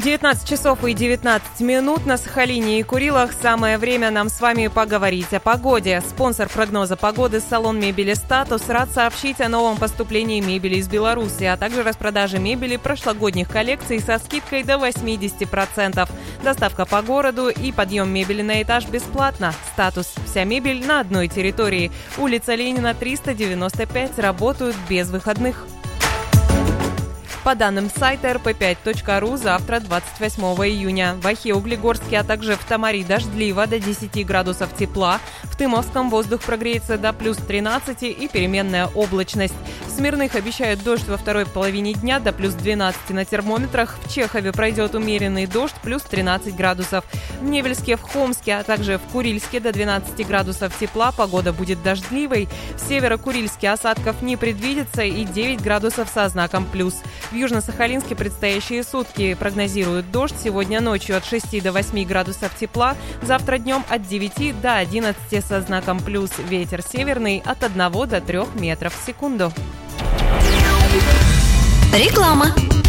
19 часов и 19 минут на Сахалине и Курилах. Самое время нам с вами поговорить о погоде. Спонсор прогноза погоды – салон мебели «Статус» рад сообщить о новом поступлении мебели из Беларуси, а также распродаже мебели прошлогодних коллекций со скидкой до 80%. Доставка по городу и подъем мебели на этаж бесплатно. «Статус» – вся мебель на одной территории. Улица Ленина, 395, работают без выходных. По данным сайта rp5.ru, завтра, 28 июня, в Охе-Углегорске, а также в Тамаре дождливо до 10 градусов тепла. В Тымовском воздух прогреется до плюс 13 и переменная облачность. В Смирных обещают дождь во второй половине дня до плюс 12 на термометрах. В Чехове пройдет умеренный дождь, плюс 13 градусов. В Невельске, в Хомске, а также в Курильске до 12 градусов тепла. Погода будет дождливой. В Северо-Курильске осадков не предвидится и 9 градусов со знаком плюс. В Южно-Сахалинске предстоящие сутки прогнозируют дождь. Сегодня ночью от 6 до 8 градусов тепла. Завтра днем от 9 до 11 со знаком плюс. Ветер северный от 1 до 3 метров в секунду. Реклама.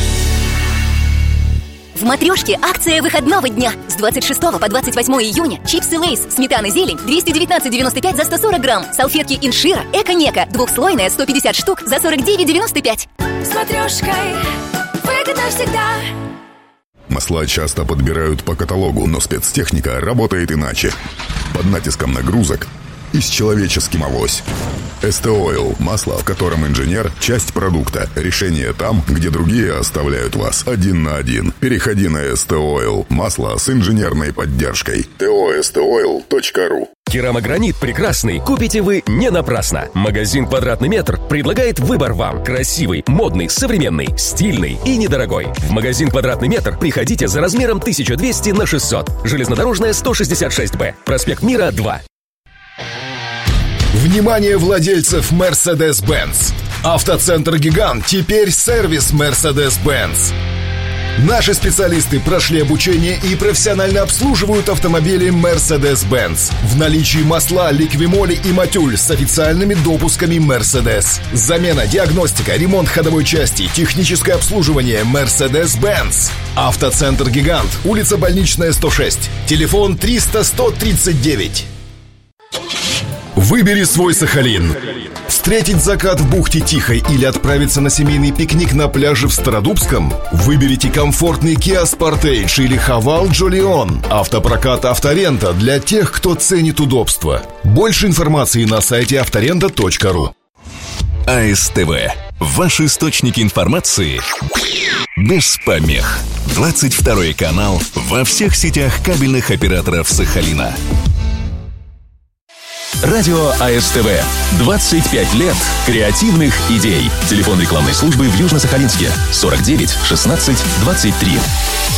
В «Матрешке» акция выходного дня. С 26 по 28 июня чипсы Лейс, сметана, зелень 219,95 за 140 грамм. Салфетки Иншира, Эко-Нека, двухслойная 150 штук за 49,95. С «Матрешкой» выгодно всегда. Масла часто подбирают по каталогу, но спецтехника работает иначе. Под натиском нагрузок и с человеческим авось. СТ-Ойл – масло, в котором инженер – часть продукта. Решение там, где другие оставляют вас один на один. Переходи на СТ-Ойл – масло с инженерной поддержкой. tostoil.ru. Керамогранит прекрасный купите вы не напрасно. Магазин «Квадратный метр» предлагает выбор вам. Красивый, модный, современный, стильный и недорогой. В магазин «Квадратный метр» приходите за размером 1200 на 600. Железнодорожная, 166Б. Проспект Мира, 2. Внимание владельцев Mercedes-Benz! Автоцентр «Гигант» теперь сервис Mercedes-Benz. Наши специалисты прошли обучение и профессионально обслуживают автомобили Mercedes-Benz. В наличии масла, ликвимоли и матюль с официальными допусками Mercedes. Замена, диагностика, ремонт ходовой части, техническое обслуживание Mercedes-Benz. Автоцентр «Гигант», улица Больничная, 106. Телефон 300-139. Выбери свой Сахалин. Встретить закат в бухте Тихой или отправиться на семейный пикник на пляже в Стародубском? Выберите комфортный Kia Sportage или Haval Jolion. Автопрокат «Авторента» для тех, кто ценит удобство. Больше информации на сайте авторента.ру. АСТВ. Ваш источник информации без помех. 22 канал во всех сетях кабельных операторов Сахалина. Радио АСТВ. 25 лет креативных идей. Телефон рекламной службы в Южно-Сахалинске 49 16 23.